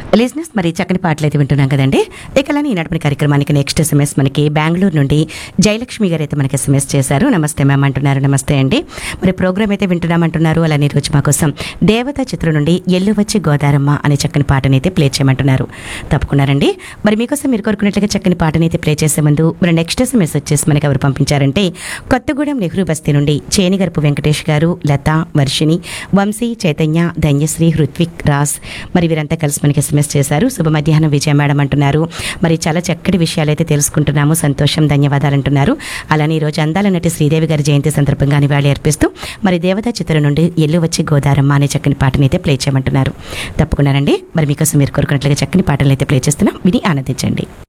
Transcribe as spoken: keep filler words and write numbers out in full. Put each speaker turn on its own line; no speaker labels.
లిజినెస్ మరి చక్కని పాటలు అయితే వింటున్నాం కదండి. ఇకలానే ఈనాటి కార్యక్రమానికి నెక్స్ట్ ఎస్ఎంఎస్ మనకి బెంగళూరు నుండి జయలక్ష్మి గారు అయితే మనకి ఎస్ఎంఎస్ చేశారు. నమస్తే మ్యామ్ అంటున్నారు. నమస్తే అండి. మరి ప్రోగ్రామ్ అయితే వింటున్నామంటున్నారు. అలానే రోజు మా కోసం దేవత చిత్రం నుండి ఎల్లు వచ్చి గోదారమ్మ అనే చక్కని పాటని అయితే ప్లే చేయమంటున్నారు. తప్పుకున్నారండి. మరి మీకోసం మీరు కోరుకున్నట్లుగా చక్కని పాటని అయితే ప్లే చేసే ముందు మరి నెక్స్ట్ ఎస్ఎంఎస్ వచ్చేసి మనకి ఎవరు పంపించారంటే కొత్తగూడెం నెహ్రూ బస్తీ నుండి చేనిగరపు వెంకటేష్ గారు, లత, వర్షిణి, వంశీ, చైతన్య, ధన్యశ్రీ, హృత్విక్, రాజ్ మరి వీరంతా కలిసి మనకి ఎస్ఎంఎస్ చేశారు. శుభ మధ్యాహ్నం విజయ మేడం అంటున్నారు. మరి చాలా చక్కటి విషయాలు అయితే తెలుసుకుంటున్నాము. సంతోషం, ధన్యవాదాలు అంటున్నారు. అలానే ఈ రోజు అందాల నటి శ్రీదేవి గారి జయంతి సందర్భంగా నివాళి అర్పిస్తూ మరి దేవతా చిత్రం నుండి ఎల్లు వచ్చి గోదారమ్మ అనే చక్కని పాటని అయితే ప్లే చేయమంటున్నారు. తప్పకుండానండి. మరి మీకోసం మీరు కోరుకున్నట్లుగా చక్కని పాటలు అయితే ప్లే చేస్తున్నాం. విని ఆనందించండి.